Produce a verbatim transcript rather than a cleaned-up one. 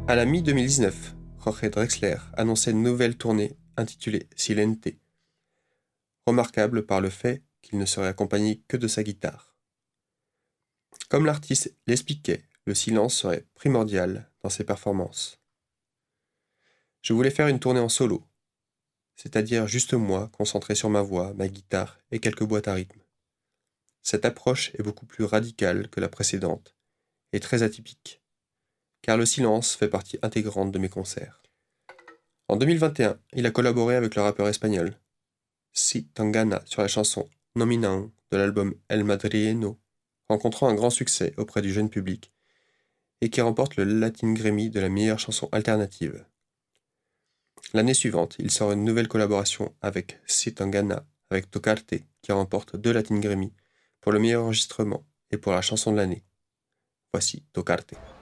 À la mi-deux mille dix-neuf, Jorge Drexler annonçait une nouvelle tournée intitulée Silente, remarquable par le fait qu'il ne serait accompagné que de sa guitare. Comme l'artiste l'expliquait, le silence serait primordial dans ses performances. Je voulais faire une tournée en solo, c'est-à-dire juste moi, concentré sur ma voix, ma guitare et quelques boîtes à rythme. Cette approche est beaucoup plus radicale que la précédente et très atypique, car le silence fait partie intégrante de mes concerts. En deux mille vingt et un, il a collaboré avec le rappeur espagnol Si Tangana sur la chanson Nominao de l'album El Madrileño, rencontrant un grand succès auprès du jeune public et qui remporte le Latin Grammy de la meilleure chanson alternative. L'année suivante, il sort une nouvelle collaboration avec Si Tangana avec Tocarte qui remporte deux Latin Grammy pour le meilleur enregistrement et pour la chanson de l'année. Voici Tocarte.